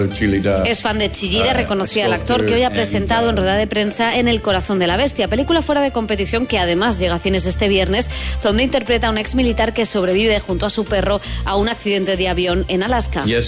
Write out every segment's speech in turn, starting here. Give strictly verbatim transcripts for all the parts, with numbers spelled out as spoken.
Es fan de Chillida, reconocía al actor, que hoy ha presentado en rueda de prensa En el corazón de la bestia, película fuera de competición que además llega a cines este viernes, donde interpreta a un ex militar que sobrevive junto a su perro a un accidente de avión en Alaska. Me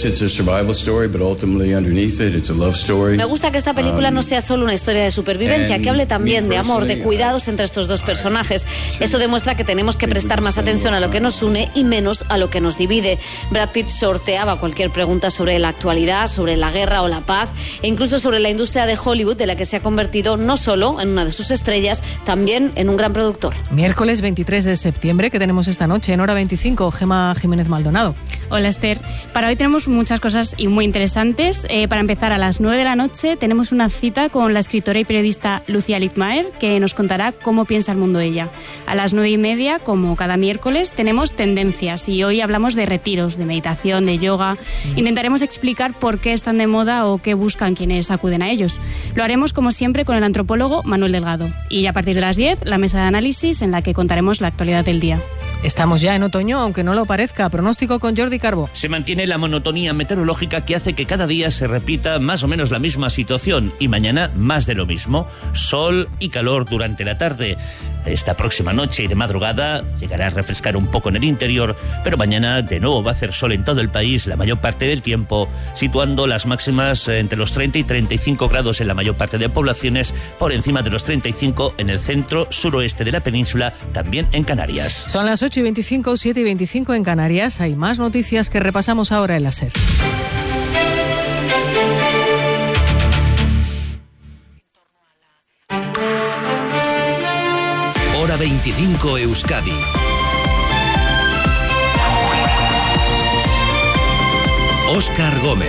gusta que esta película no sea solo una historia de supervivencia, que hable también de amor, de cuidados entre estos dos personajes. Esto demuestra que tenemos que prestar más atención a lo que nos une y menos a lo que nos divide. Brad Pitt sorteaba cualquier pregunta sobre la actualidad, sobre sobre la guerra o la paz, e incluso sobre la industria de Hollywood, de la que se ha convertido no solo en una de sus estrellas, también en un gran productor. Miércoles veintitrés de septiembre, que tenemos esta noche en hora veinticinco, Gemma Jiménez Maldonado. Hola Esther, para hoy tenemos muchas cosas y muy interesantes. Eh, para empezar, a las nueve de la noche tenemos una cita con la escritora y periodista Lucía Littmaer, que nos contará cómo piensa el mundo ella. A las nueve y media, como cada miércoles, tenemos tendencias y hoy hablamos de retiros, de meditación, de yoga. Mm. Intentaremos explicar por qué están de moda o qué buscan quienes acuden a ellos. Lo haremos como siempre con el antropólogo Manuel Delgado. Y a partir de las diez, la mesa de análisis en la que contaremos la actualidad del día. Estamos ya en otoño, aunque no lo parezca. Pronóstico con Jordi Carbo. Se mantiene la monotonía meteorológica que hace que cada día se repita más o menos la misma situación y mañana más de lo mismo. Sol y calor durante la tarde. Esta próxima noche y de madrugada llegará a refrescar un poco en el interior, pero mañana de nuevo va a hacer sol en todo el país la mayor parte del tiempo, situando las máximas entre los treinta y treinta y cinco grados en la mayor parte de poblaciones, por encima de los treinta y cinco en el centro suroeste de la península, también en Canarias. Son las ocho y veinticinco, siete y veinticinco en Canarias. Hay más noticias que repasamos ahora en la SER. Hora veinticinco Euskadi. Óscar Gómez.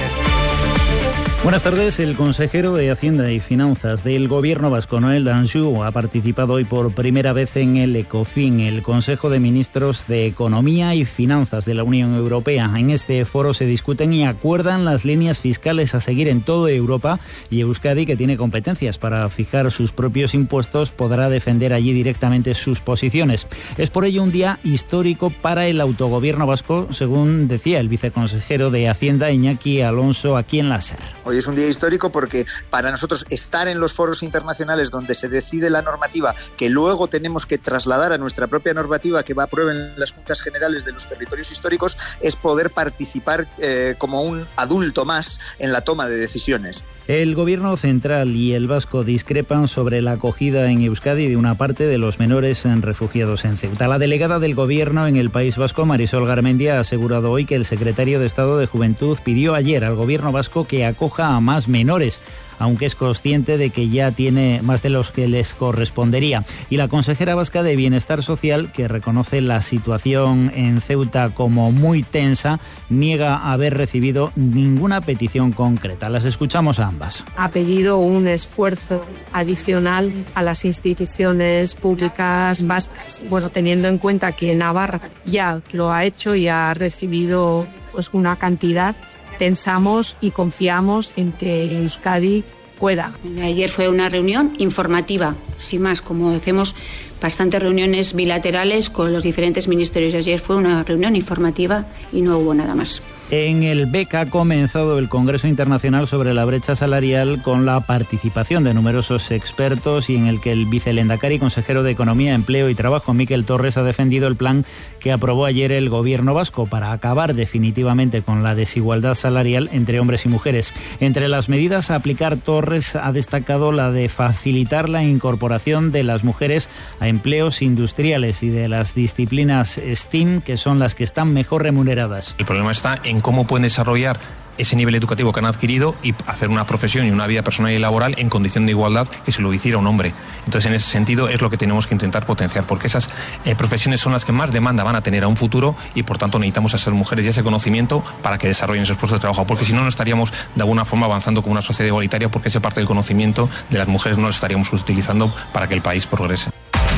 Buenas tardes. El consejero de Hacienda y Finanzas del Gobierno vasco, Noel Danjou, ha participado hoy por primera vez en el ECOFIN, el Consejo de Ministros de Economía y Finanzas de la Unión Europea. En este foro se discuten y acuerdan las líneas fiscales a seguir en toda Europa, y Euskadi, que tiene competencias para fijar sus propios impuestos, podrá defender allí directamente sus posiciones. Es por ello un día histórico para el autogobierno vasco, según decía el viceconsejero de Hacienda, Iñaki Alonso, aquí en la SER. Hoy es un día histórico porque para nosotros estar en los foros internacionales donde se decide la normativa que luego tenemos que trasladar a nuestra propia normativa que va a aprueben las Juntas Generales de los territorios históricos es poder participar eh, como un adulto más en la toma de decisiones. El Gobierno central y el vasco discrepan sobre la acogida en Euskadi de una parte de los menores refugiados en Ceuta. La delegada del Gobierno en el País Vasco, Marisol Garmendia, ha asegurado hoy que el secretario de Estado de Juventud pidió ayer al Gobierno vasco que acoja a más menores, aunque es consciente de que ya tiene más de los que les correspondería. Y la consejera vasca de Bienestar Social, que reconoce la situación en Ceuta como muy tensa, niega haber recibido ninguna petición concreta. Las escuchamos a ambas. Ha pedido un esfuerzo adicional a las instituciones públicas vascas, bueno, teniendo en cuenta que Navarra ya lo ha hecho y ha recibido pues una cantidad. Pensamos y confiamos en que Euskadi pueda. Ayer fue una reunión informativa, sin más, como hacemos bastantes reuniones bilaterales con los diferentes ministerios. Ayer fue una reunión informativa y no hubo nada más. En el B E C ha comenzado el Congreso Internacional sobre la brecha salarial con la participación de numerosos expertos y en el que el vicelehendakari y consejero de Economía, Empleo y Trabajo, Miquel Torres, ha defendido el plan que aprobó ayer el Gobierno vasco para acabar definitivamente con la desigualdad salarial entre hombres y mujeres. Entre las medidas a aplicar, Torres ha destacado la de facilitar la incorporación de las mujeres a empleos industriales y de las disciplinas STEAM, que son las que están mejor remuneradas. El problema está en cómo pueden desarrollar ese nivel educativo que han adquirido y hacer una profesión y una vida personal y laboral en condición de igualdad que si lo hiciera un hombre. Entonces, en ese sentido, es lo que tenemos que intentar potenciar, porque esas eh, profesiones son las que más demanda van a tener a un futuro y, por tanto, necesitamos a esas mujeres y ese conocimiento para que desarrollen esos puestos de trabajo, porque si no, no estaríamos de alguna forma avanzando como una sociedad igualitaria, porque esa parte del conocimiento de las mujeres no lo estaríamos utilizando para que el país progrese.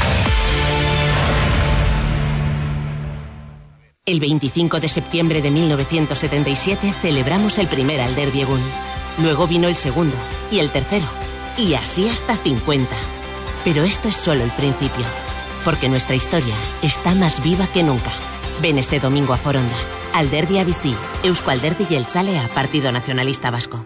El veinticinco de septiembre de mil novecientos setenta y siete celebramos el primer Alderdi Egun. Luego vino el segundo y el tercero, y así hasta cincuenta. Pero esto es solo el principio, porque nuestra historia está más viva que nunca. Ven este domingo a Foronda, Alderdi Bizi, Eusko Alderdi Jeltzalea, Partido Nacionalista Vasco.